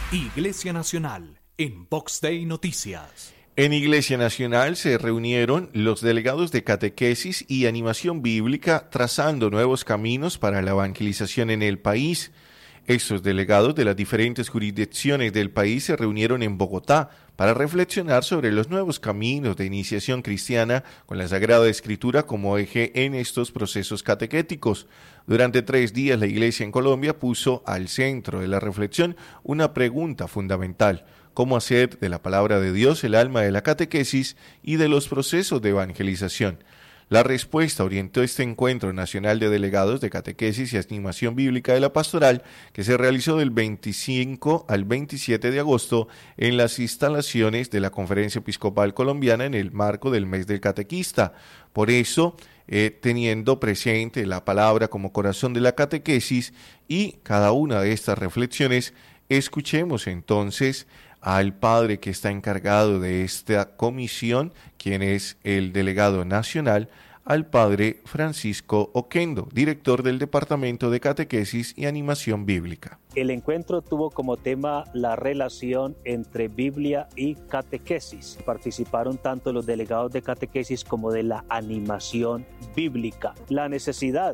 Iglesia Nacional, en Box Day Noticias. En Iglesia Nacional se reunieron los delegados de catequesis y animación bíblica trazando nuevos caminos para la evangelización en el país. Estos delegados de las diferentes jurisdicciones del país se reunieron en Bogotá para reflexionar sobre los nuevos caminos de iniciación cristiana con la Sagrada Escritura como eje en estos procesos catequéticos. Durante 3 días la Iglesia en Colombia puso al centro de la reflexión una pregunta fundamental: ¿cómo hacer de la palabra de Dios el alma de la catequesis y de los procesos de evangelización? La respuesta orientó este encuentro nacional de delegados de catequesis y animación bíblica de la pastoral que se realizó del 25 al 27 de agosto en las instalaciones de la Conferencia Episcopal Colombiana en el marco del mes del catequista. Por eso, teniendo presente la palabra como corazón de la catequesis y cada una de estas reflexiones, escuchemos entonces al padre que está encargado de esta comisión, quien es el delegado nacional, al padre Francisco Oquendo, director del Departamento de Catequesis y Animación Bíblica. El encuentro tuvo como tema la relación entre Biblia y catequesis. Participaron tanto los delegados de catequesis como de la animación bíblica. La necesidad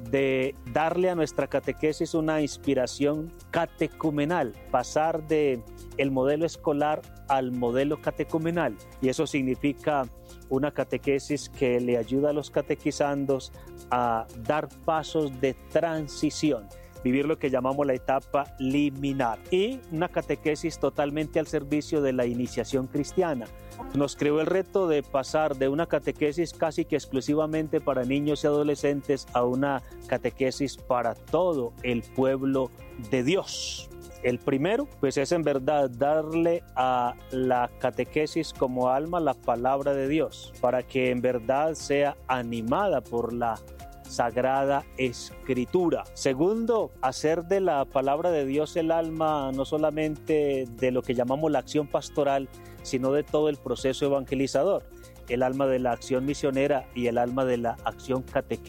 de darle a nuestra catequesis una inspiración catecumenal, pasar de el modelo escolar al modelo catecumenal, y eso significa una catequesis que le ayuda a los catequizandos a dar pasos de transición, vivir lo que llamamos la etapa liminar, y una catequesis totalmente al servicio de la iniciación cristiana. Nos creó el reto de pasar de una catequesis casi que exclusivamente para niños y adolescentes a una catequesis para todo el pueblo de Dios. El primero, pues es en verdad darle a la catequesis como alma la palabra de Dios, para que en verdad sea animada por la Sagrada Escritura. Segundo, hacer de la palabra de Dios el alma no solamente de lo que llamamos la acción pastoral, sino de todo el proceso evangelizador, el alma de la acción misionera y el alma de la acción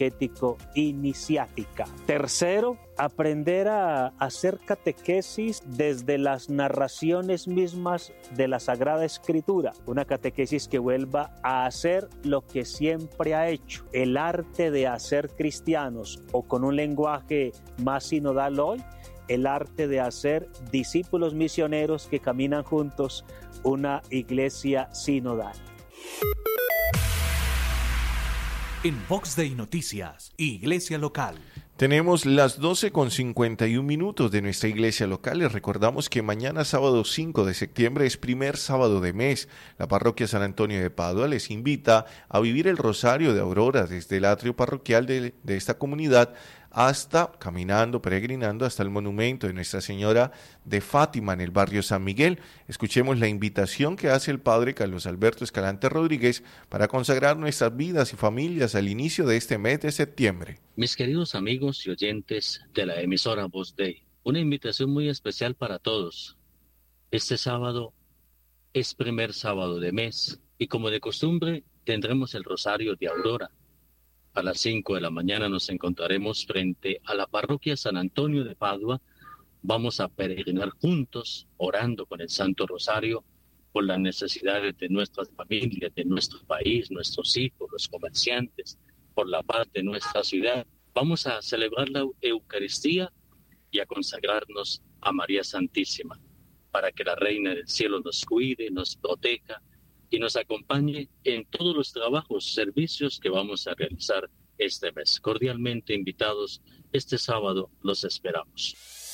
catequético-iniciática. Tercero, aprender a hacer catequesis desde las narraciones mismas de la Sagrada Escritura, una catequesis que vuelva a hacer lo que siempre ha hecho, el arte de hacer cristianos, o con un lenguaje más sinodal hoy, el arte de hacer discípulos misioneros que caminan juntos, una iglesia sinodal. En Box Day Noticias, Iglesia Local. Tenemos las 12:51 de nuestra iglesia local. Les recordamos que mañana, sábado 5 de septiembre, es primer sábado de mes. La parroquia San Antonio de Padua les invita a vivir el Rosario de Aurora desde el atrio parroquial de esta comunidad hasta, caminando, peregrinando hasta el monumento de Nuestra Señora de Fátima en el barrio San Miguel. Escuchemos la invitación que hace el padre Carlos Alberto Escalante Rodríguez para consagrar nuestras vidas y familias al inicio de este mes de septiembre. Mis queridos amigos y oyentes de la emisora Voz Day, una invitación muy especial para todos. Este sábado es primer sábado de mes y, como de costumbre, tendremos el Rosario de Aurora. A las 5 de la mañana nos encontraremos frente a la parroquia San Antonio de Padua. Vamos a peregrinar juntos, orando con el Santo Rosario por las necesidades de nuestras familias, de nuestro país, nuestros hijos, los comerciantes, por la paz de nuestra ciudad. Vamos a celebrar la Eucaristía y a consagrarnos a María Santísima, para que la Reina del Cielo nos cuide, nos proteja y nos acompañe en todos los trabajos, servicios que vamos a realizar este mes. Cordialmente invitados, este sábado los esperamos.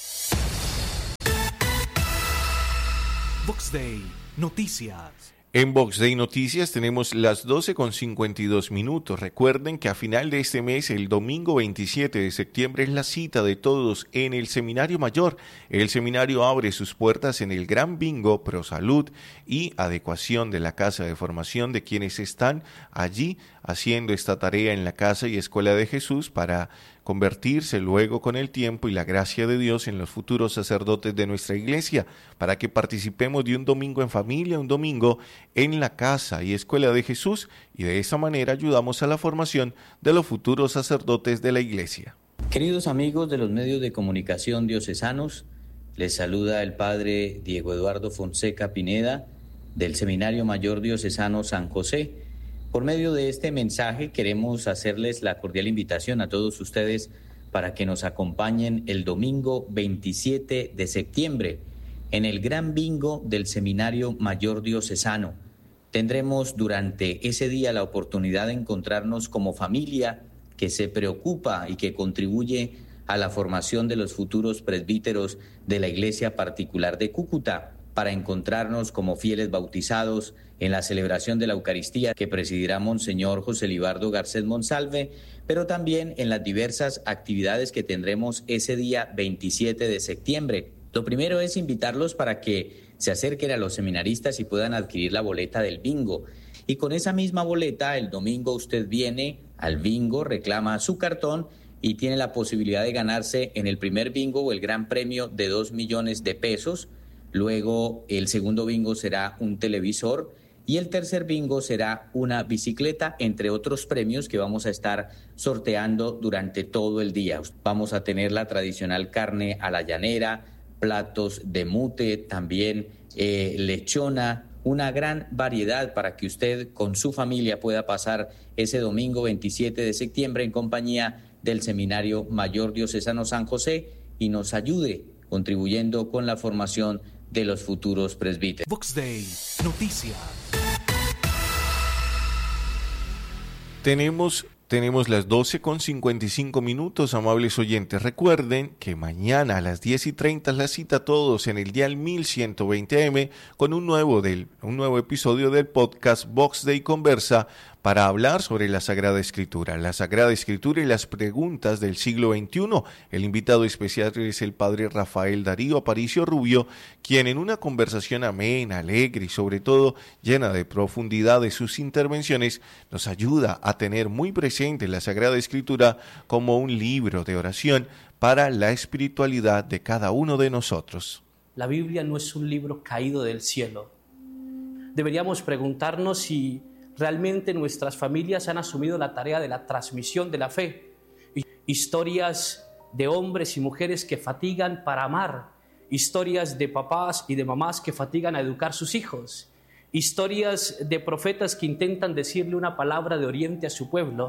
Box Day Noticias. En Box Day Noticias tenemos las 12:52. Recuerden que a final de este mes, el domingo 27 de septiembre, es la cita de todos en el Seminario Mayor. El seminario abre sus puertas en el Gran Bingo Pro Salud y adecuación de la casa de formación de quienes están allí haciendo esta tarea en la Casa y Escuela de Jesús para convertirse luego con el tiempo y la gracia de Dios en los futuros sacerdotes de nuestra iglesia, para que participemos de un domingo en familia, un domingo en la Casa y Escuela de Jesús, y de esa manera ayudamos a la formación de los futuros sacerdotes de la iglesia. Queridos amigos de los medios de comunicación diocesanos, Les saluda el padre Diego Eduardo Fonseca Pineda del Seminario Mayor Diocesano San José. Por medio de este mensaje queremos hacerles la cordial invitación a todos ustedes para que nos acompañen el domingo 27 de septiembre en el Gran Bingo del Seminario Mayor Diocesano. Tendremos durante ese día la oportunidad de encontrarnos como familia que se preocupa y que contribuye a la formación de los futuros presbíteros de la Iglesia Particular de Cúcuta, para encontrarnos como fieles bautizados en la celebración de la Eucaristía que presidirá Monseñor José Libardo Garcés Monsalve, pero también en las diversas actividades que tendremos ese día 27 de septiembre. Lo primero es invitarlos para que se acerquen a los seminaristas y puedan adquirir la boleta del bingo. Y con esa misma boleta, el domingo usted viene al bingo, reclama su cartón y tiene la posibilidad de ganarse en el primer bingo el gran premio de 2 millones de pesos. Luego el segundo bingo será un televisor y el tercer bingo será una bicicleta, entre otros premios que vamos a estar sorteando durante todo el día. Vamos a tener la tradicional carne a la llanera, platos de mute, también lechona, una gran variedad para que usted con su familia pueda pasar ese domingo 27 de septiembre en compañía del Seminario Mayor Diocesano San José y nos ayude contribuyendo con la formación de los futuros presbíteros. Vox Day, noticias. Tenemos las 12:55, amables oyentes. Recuerden que mañana a las 10:30 la cita a todos en el dial 1120 AM con un nuevo episodio del podcast Vox Day Conversa para hablar sobre la Sagrada Escritura y las preguntas del siglo XXI. El invitado especial es el padre Rafael Darío Aparicio Rubio, quien en una conversación amena, alegre y sobre todo llena de profundidad de sus intervenciones nos ayuda a tener muy presente la Sagrada Escritura como un libro de oración para la espiritualidad de cada uno de nosotros. La Biblia no es un libro caído del cielo. Deberíamos preguntarnos si realmente nuestras familias han asumido la tarea de la transmisión de la fe. Historias de hombres y mujeres que fatigan para amar, historias de papás y de mamás que fatigan a educar sus hijos, historias de profetas que intentan decirle una palabra de oriente a su pueblo.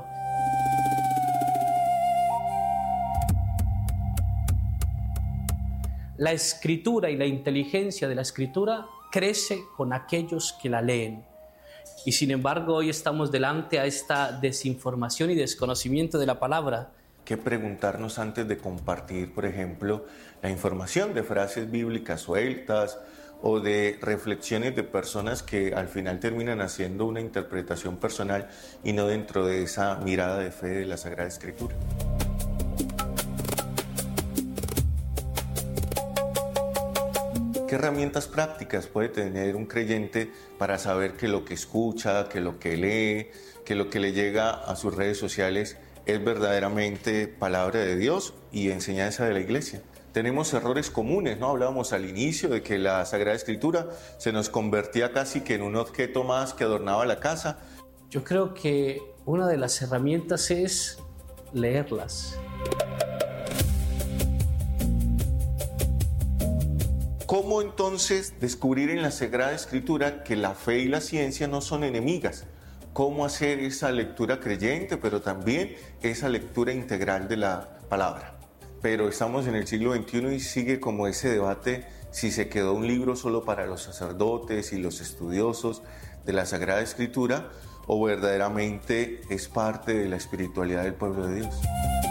La escritura y la inteligencia de la escritura crece con aquellos que la leen. Y sin embargo, hoy estamos delante a esta desinformación y desconocimiento de la palabra. ¿Qué preguntarnos antes de compartir, por ejemplo, la información de frases bíblicas sueltas o de reflexiones de personas que al final terminan haciendo una interpretación personal y no dentro de esa mirada de fe de la Sagrada Escritura? ¿Qué herramientas prácticas puede tener un creyente para saber que lo que escucha, que lo que lee, que lo que le llega a sus redes sociales es verdaderamente palabra de Dios y enseñanza de la Iglesia? Tenemos errores comunes, ¿no? Hablábamos al inicio de que la Sagrada Escritura se nos convertía casi que en un objeto más que adornaba la casa. Yo creo que una de las herramientas es leerlas. ¿Cómo entonces descubrir en la Sagrada Escritura que la fe y la ciencia no son enemigas? ¿Cómo hacer esa lectura creyente, pero también esa lectura integral de la palabra? Pero estamos en el siglo XXI y sigue como ese debate si se quedó un libro solo para los sacerdotes y los estudiosos de la Sagrada Escritura o verdaderamente es parte de la espiritualidad del pueblo de Dios.